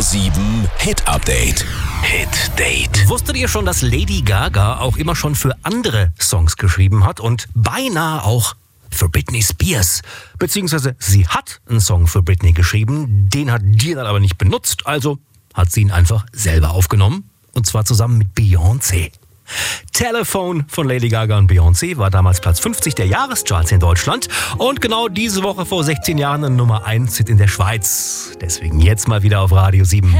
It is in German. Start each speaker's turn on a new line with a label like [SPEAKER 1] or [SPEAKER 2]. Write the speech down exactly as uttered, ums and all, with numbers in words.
[SPEAKER 1] sieben Hit Update. Hit Date.
[SPEAKER 2] Wusstet ihr schon, dass Lady Gaga auch immer schon für andere Songs geschrieben hat und beinahe auch für Britney Spears? Beziehungsweise sie hat einen Song für Britney geschrieben, den hat die dann aber nicht benutzt, also hat sie ihn einfach selber aufgenommen und zwar zusammen mit Beyoncé. Telephone von Lady Gaga und Beyoncé war damals Platz fünfzig der Jahrescharts in Deutschland und genau diese Woche vor sechzehn Jahren eine Nummer eins Hit in der Schweiz. Deswegen jetzt mal wieder auf Radio sieben.